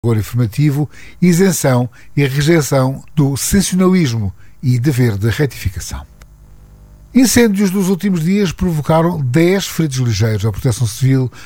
rigor informativo, isenção e rejeição do sensacionalismo e dever de retificação. Incêndios dos últimos dias provocaram 10 feridos ligeiros. A Proteção Civil